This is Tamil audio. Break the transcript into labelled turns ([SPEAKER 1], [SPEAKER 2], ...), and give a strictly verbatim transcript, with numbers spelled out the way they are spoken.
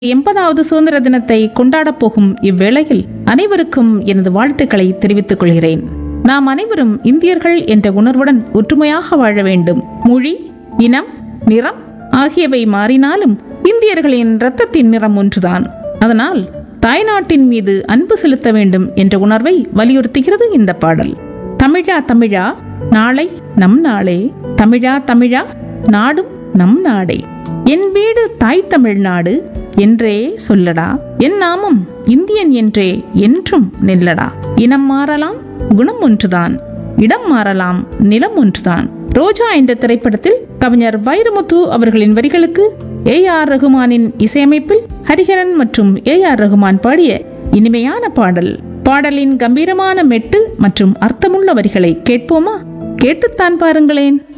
[SPEAKER 1] எண்பதாவது சுதந்திர தினத்தை கொண்டாடப் போகும் இவ்வேளையில் அனைவருக்கும் எனது வாழ்த்துக்களை தெரிவித்துக் கொள்கிறேன். நாம் அனைவரும் இந்தியர்கள் என்ற உணர்வுடன் ஒற்றுமையாக வாழ வேண்டும். மொழி, இனம், நிறம் ஆகியவை மாறினாலும் இந்தியர்களின் இரத்தத்தின் நிறம் ஒன்றுதான். அதனால் தாய்நாட்டின் மீது அன்பு செலுத்த வேண்டும் என்ற உணர்வை வலியுறுத்துகிறது இந்த பாடல். தமிழா தமிழா நாளை நம் நாளே, தமிழா தமிழா நாடும் நம் நாடே, என் வீடு தாய் தமிழ்நாடு என்றே சொல்லடா, என் நாமம் இந்தியன் என்றே என்றும் நெல்லடா. இனம் மாறலாம், குணம் ஒன்றுதான், இடம் மாறலாம், நிலம் ஒன்றுதான். ரோஜா என்ற திரைப்படத்தில் கவிஞர் வைரமுத்து அவர்களின் வரிகளுக்கு ஏ ஆர் ரகுமானின் இசையமைப்பில் ஹரிஹரன் மற்றும் ஏ ஆர் ரகுமான் பாடிய இனிமையான பாடல். பாடலின் கம்பீரமான மெட்டு மற்றும் அர்த்தமுள்ள வரிகளை கேட்போமா? கேட்டுத்தான் பாருங்களேன்.